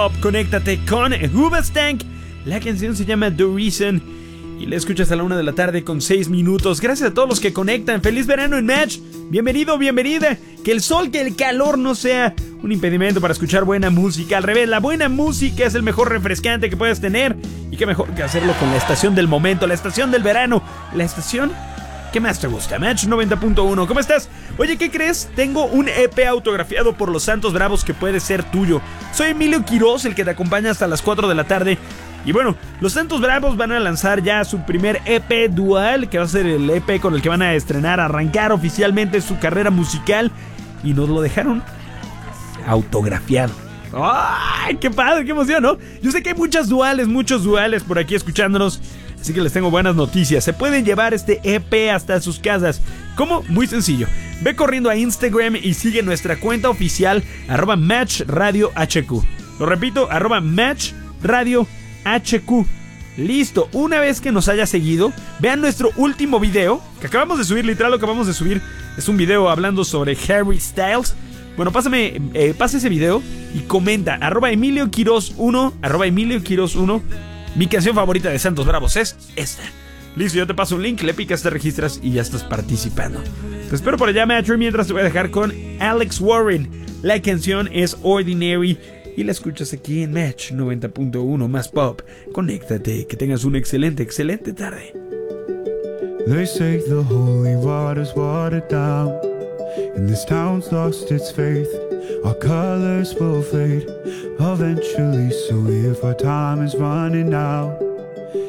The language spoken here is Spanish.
Conéctate con Hoobastank. La canción se llama The Reason y la escuchas a la 1 de la tarde con 6 minutos. Gracias a todos los que conectan. Feliz verano en Match. Bienvenido, bienvenida. Que el sol, que el calor no sea un impedimento para escuchar buena música. Al revés, la buena música es el mejor refrescante que puedes tener. Y qué mejor que hacerlo con la estación del momento, la estación del verano, la estación ¿qué más te gusta? Match 90.1. ¿Cómo estás? Oye, ¿qué crees? Tengo un EP autografiado por los Santos Bravos que puede ser tuyo. Soy Emilio Quiroz, el que te acompaña hasta las 4 de la tarde. Y bueno, los Santos Bravos van a lanzar ya su primer EP dual, que va a ser el EP con el que van a estrenar, arrancar oficialmente su carrera musical. Y nos lo dejaron autografiado. ¡Ay, qué padre, qué emoción!, ¿no? Yo sé que hay muchos duales por aquí escuchándonos. Así que les tengo buenas noticias. Se pueden llevar este EP hasta sus casas. ¿Cómo? Muy sencillo. Ve corriendo a Instagram y sigue nuestra cuenta oficial @MatchRadioHQ. Lo repito, @MatchRadioHQ. Listo. Una vez que nos haya seguido, vean nuestro último video que acabamos de subir. Literal, lo que acabamos de subir es un video hablando sobre Harry Styles. Bueno, pasa ese video y comenta @EmilioQuiroz1, @EmilioQuiroz1. Mi canción favorita de Santos Bravos es esta. Listo, yo te paso un link, le picas, te registras y ya estás participando. Te espero por allá, Matcher. Mientras te voy a dejar con Alex Warren. La canción es Ordinary y la escuchas aquí en Match 90.1 más pop. Conéctate, que tengas una excelente tarde. They say the holy water's watered down, and this town's lost its faith. Our colors will fade eventually, so if our time is running out,